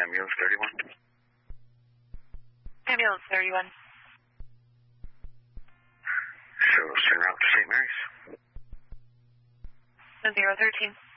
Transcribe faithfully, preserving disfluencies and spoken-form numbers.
Ambulance thirty-one. Ambulance thirty-one. So, send route to Saint Mary's. zero thirteen.